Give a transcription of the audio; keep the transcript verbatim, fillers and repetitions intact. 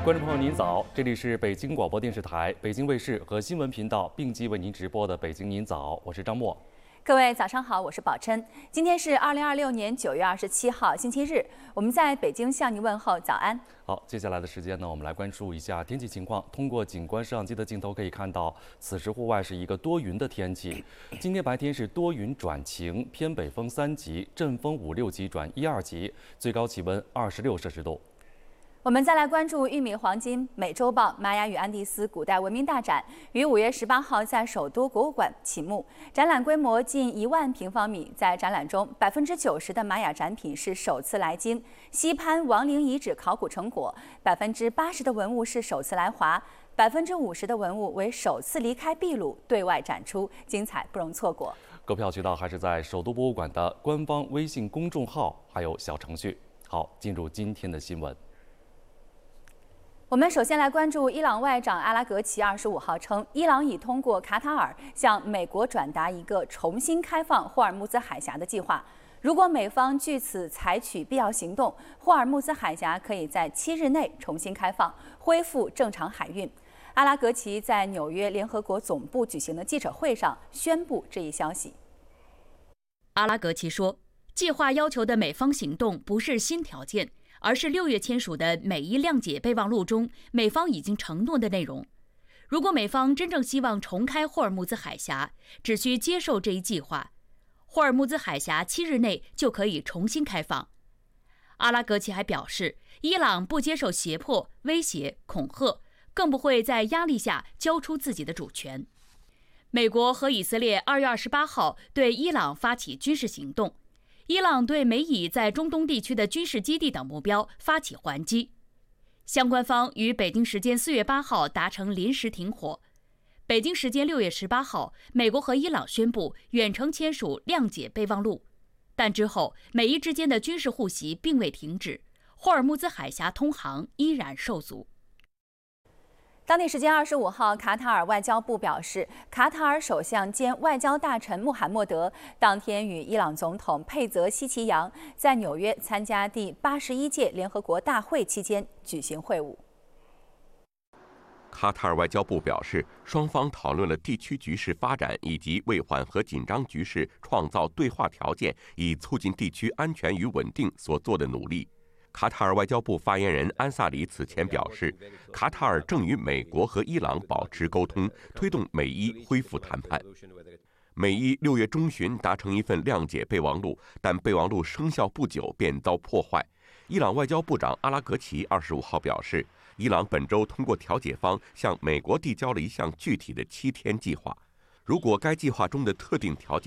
观众朋友您早，这里是北京广播电视台、北京卫视和新闻频道并机为您直播的《北京您早》，我是张默。 各位早上好，我是宝琛。今天是二零二六年九月二十七号，星期日，我们在北京向您问候早安。 好，接下来的时间呢，我们来关注一下天气情况。通过景观摄像机的镜头可以看到，此时户外是一个多云的天气。今天白天是多云转晴，偏北风三级，阵风五六级转一二级，最高气温二十六摄氏度。 我们再来关注玉米黄金美洲豹玛雅与安第斯古代文明大展，于五月十八号在首都国物馆启幕。展览规模近一万平方米，在展览中，百分之九十的玛雅展品是首次来京西潘亡灵遗址考古成果，百分之八十的文物是首次来华，百分之五十的文物为首次离开秘鲁对外展出，精彩不容错过。 购票渠道还是在首都博物馆的官方微信公众号，还有小程序。好，进入今天的新闻。 我们首先来关注伊朗外长阿拉格齐二十五号称，伊朗已通过卡塔尔向美国转达一个重新开放霍尔木兹海峡的计划。如果美方据此采取必要行动，霍尔木兹海峡可以在七日内重新开放，恢复正常海运。阿拉格齐在纽约联合国总部举行的记者会上宣布这一消息。 阿拉格齐说，计划要求的美方行动不是新条件，而是六月签署的美伊谅解备忘录中美方已经承诺的内容。如果美方真正希望重开霍尔木兹海峡，只需接受这一计划，霍尔木兹海峡七日内就可以重新开放。阿拉格齐还表示，伊朗不接受胁迫、威胁、恐吓，更不会在压力下交出自己的主权。美国和以色列二月二十八号对伊朗发起军事行动，伊朗对美以在中东地区的军事基地等目标发起还击，相关方于北京时间四月八号达成临时停火。北京时间六月十八号，美国和伊朗宣布远程签署谅解备忘录，但之后美伊之间的军事互袭并未停止，霍尔木兹海峡通航依然受阻。 当地时间二十五号，卡塔尔外交部表示，卡塔尔首相兼外交大臣穆罕默德当天与伊朗总统佩泽希奇扬在纽约参加第八十一届联合国大会期间举行会晤。 卡塔尔外交部表示，双方讨论了地区局势发展以及为缓和紧张局势创造对话条件，以促进地区安全与稳定所做的努力。卡塔尔外交部发言人安萨里此前表示，卡塔尔正与美国和伊朗保持沟通，推动美伊恢复谈判。美伊六月中旬达成一份谅解备忘录，但备忘录生效不久便遭破坏。伊朗外交部长阿拉格齐二十五号表示，伊朗本周通过调解方向美国递交了一项具体的七天计划，如果该计划中的特定条件